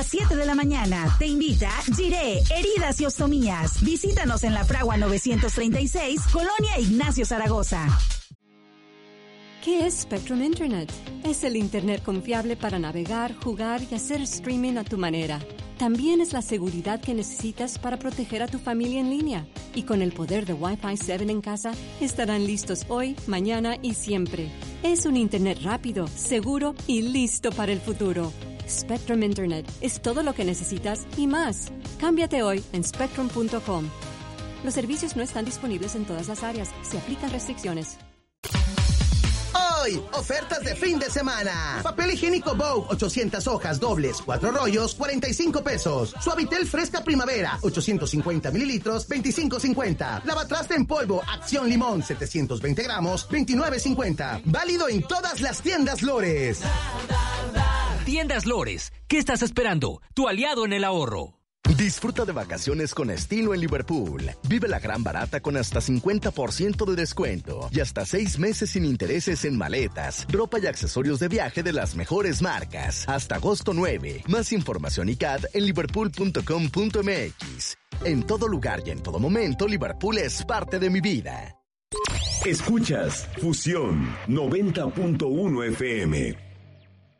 las 7 de la mañana. Te invita Giré, Heridas y Ostomías. Visítanos en La Fragua 936, Colonia Ignacio Zaragoza. ¿Qué es Spectrum Internet? Es el Internet confiable para navegar, jugar y hacer streaming a tu manera. También es la seguridad que necesitas para proteger a tu familia en línea. Y con el poder de Wi-Fi 7 en casa, estarán listos hoy, mañana y siempre. Es un Internet rápido, seguro y listo para el futuro. Spectrum Internet es todo lo que necesitas y más. Cámbiate hoy en spectrum.com. Los servicios no están disponibles en todas las áreas. Se aplican restricciones. Hoy, ofertas de fin de semana. Papel higiénico Vogue, 800 hojas dobles, 4 rollos, 45 pesos. Suavitel Fresca Primavera, 850 mililitros, 25.50. Lavatraste en polvo, Acción Limón, 720 gramos, 29.50. Válido en todas las tiendas Lores. Tiendas Lores, ¿qué estás esperando? Tu aliado en el ahorro. Disfruta de vacaciones con estilo en Liverpool. Vive la gran barata con hasta 50% de descuento y hasta 6 meses sin intereses en maletas, ropa y accesorios de viaje de las mejores marcas. Hasta agosto 9. Más información y CAD en liverpool.com.mx. En todo lugar y en todo momento, Liverpool es parte de mi vida. Escuchas Fusión 90.1 FM.